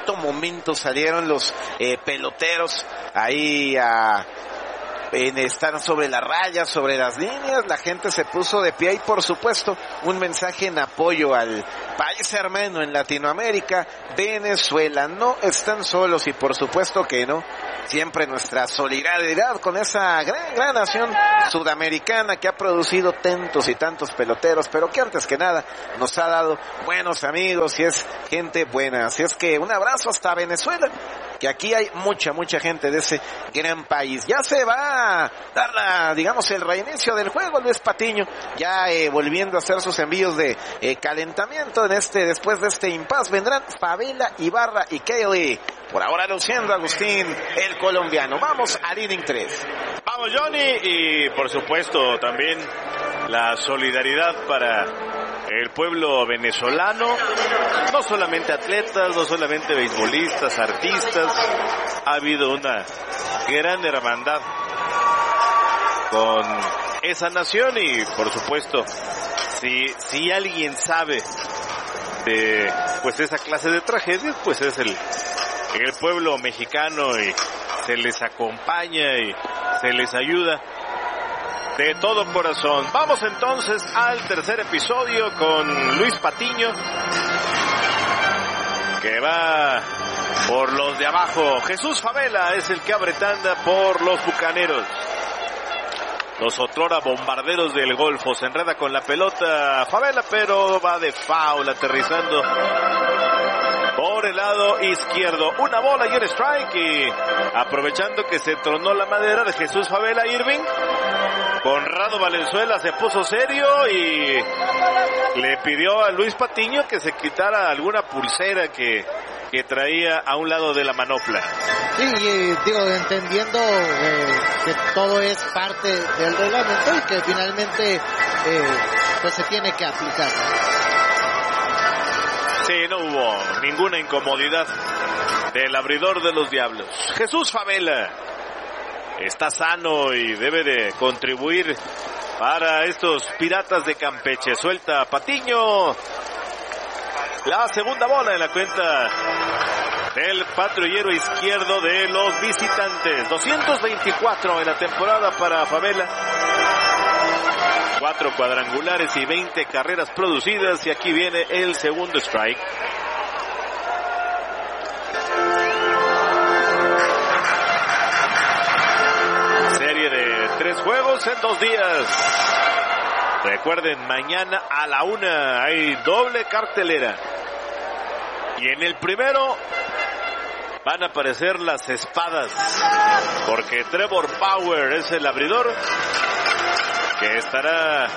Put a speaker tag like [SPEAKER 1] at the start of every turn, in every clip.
[SPEAKER 1] exacto momento salieron los peloteros ahí estar sobre las rayas, sobre las líneas, la gente se puso de pie y por supuesto un mensaje en apoyo al país hermano en Latinoamérica, Venezuela. No están solos y por supuesto que no, siempre nuestra solidaridad con esa gran nación sudamericana que ha producido tantos y tantos peloteros, pero que antes que nada nos ha dado buenos amigos y es gente buena. Así es que un abrazo hasta Venezuela, que aquí hay mucha gente de ese gran país. Ya se va a dar el reinicio del juego. Luis Patiño ya volviendo a hacer sus envíos de calentamiento después de este impasse. Vendrán Favela, Ibarra y Kelly. Por ahora luciendo Agustín, el colombiano. Vamos al inning 3.
[SPEAKER 2] Vamos, Johnny, y por supuesto también la solidaridad para el pueblo venezolano, no solamente atletas, no solamente beisbolistas, artistas. Ha habido una gran hermandad con esa nación y por supuesto si alguien sabe de esa clase de tragedias, pues es el pueblo mexicano, y se les acompaña y se les ayuda de todo corazón. Vamos entonces al tercer episodio con Luis Patiño, que va por los de abajo. Jesús Favela es el que abre tanda por los Bucaneros. Los otrora Bombarderos del Golfo. Se enreda con la pelota Favela, pero va de foul, aterrizando por el lado izquierdo. Una bola y un strike, y aprovechando que se tronó la madera de Jesús Favela, Irving Conrado Valenzuela se puso serio y le pidió a Luis Patiño que se quitara alguna pulsera que traía a un lado de la manopla.
[SPEAKER 3] Sí, entendiendo que todo es parte del reglamento y que finalmente se tiene que aplicar.
[SPEAKER 2] Sí, no hubo ninguna incomodidad del abridor de los Diablos. Jesús Favela está sano y debe de contribuir para estos Piratas de Campeche. Suelta Patiño. La segunda bola en la cuenta del patrullero izquierdo de los visitantes. 224 en la temporada para Favela. 4 cuadrangulares y 20 carreras producidas. Y aquí viene el segundo strike. Serie de 3 juegos en 2 días. Recuerden, mañana a la 1 hay doble cartelera. Y en el primero van a aparecer las espadas, porque Trevor Bauer es el abridor que estará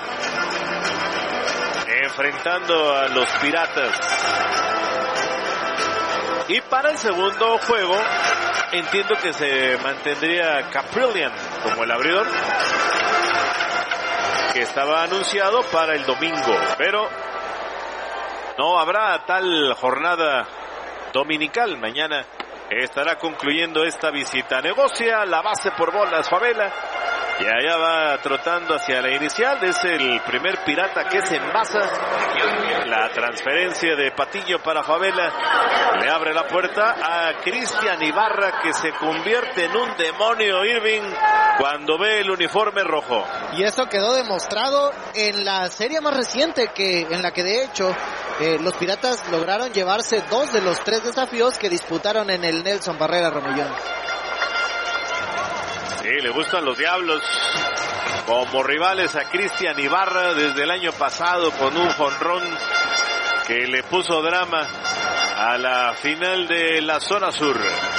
[SPEAKER 2] enfrentando a los Piratas. Y para el segundo juego entiendo que se mantendría Caprillion como el abridor, que estaba anunciado para el domingo, pero no habrá tal jornada dominical. Mañana estará concluyendo esta visita. Negocia la base por bolas Favela y allá va trotando hacia la inicial. Es el primer Pirata que se envasa. La transferencia de Patiño para Favela le abre la puerta a Cristian Ibarra, que se convierte en un demonio, Irving, cuando ve el uniforme rojo.
[SPEAKER 3] Y eso quedó demostrado en la serie más reciente, en la que de hecho los Piratas lograron llevarse 2 de los 3 desafíos que disputaron en el Nelson Barrera Romellón.
[SPEAKER 2] Sí, le gustan los Diablos como rivales a Cristian Ibarra desde el año pasado, con un jonrón que le puso drama a la final de la zona sur.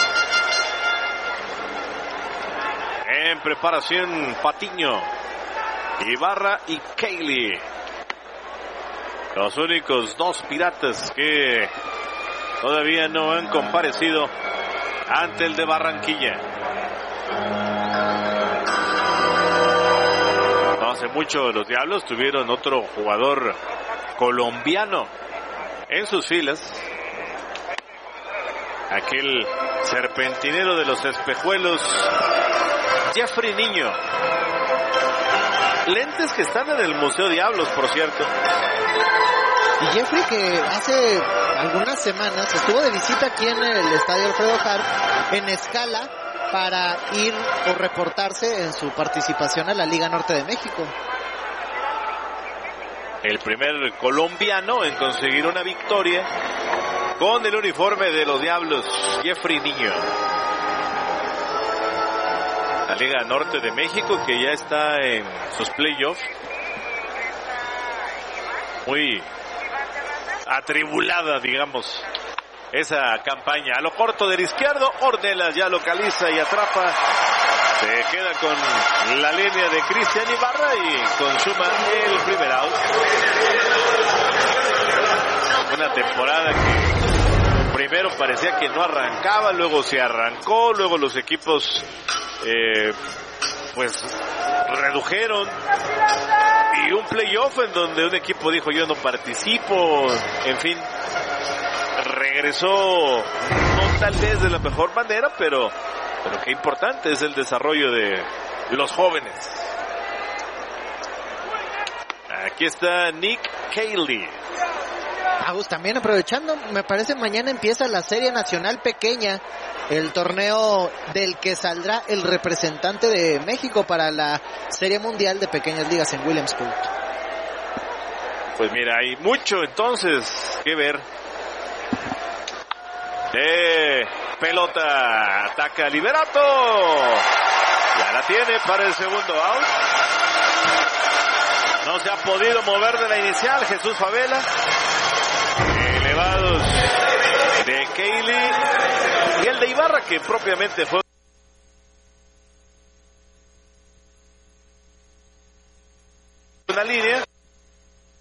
[SPEAKER 2] En preparación Patiño, Ibarra y Kelly, los únicos 2 Piratas que todavía no han comparecido ante el de Barranquilla. No hace mucho los Diablos tuvieron otro jugador colombiano en sus filas, aquel serpentinero de los espejuelos, Jeffrey Niño. Lentes que están en el Museo Diablos, por cierto.
[SPEAKER 3] Y Jeffrey, que hace algunas semanas estuvo de visita aquí en el Estadio Alfredo Harp en escala para ir o reportarse en su participación a la Liga Norte de México.
[SPEAKER 2] El primer colombiano en conseguir una victoria con el uniforme de los Diablos, Jeffrey Niño. La Liga Norte de México, que ya está en sus playoffs. Muy atribulada, digamos, esa campaña. A lo corto del izquierdo, Ornelas ya localiza y atrapa. Se queda con la línea de Cristian Ibarra y consuma el primer out. Una temporada que primero parecía que no arrancaba, luego se arrancó, luego los equipos pues redujeron, y un playoff en donde un equipo dijo yo no participo, en fin, regresó no tal vez de la mejor manera, pero qué importante es el desarrollo de los jóvenes. Aquí está Nick Caley.
[SPEAKER 3] También aprovechando, me parece mañana empieza la Serie Nacional Pequeña, el torneo del que saldrá el representante de México para la Serie Mundial de Pequeñas Ligas en Williamsport.
[SPEAKER 2] Pues mira, hay mucho entonces que ver. Pelota, ataca Liberato. Ya la tiene para el segundo out. No se ha podido mover de la inicial Jesús Favela. Elevados de Caley y el de Ibarra, que propiamente fue una línea.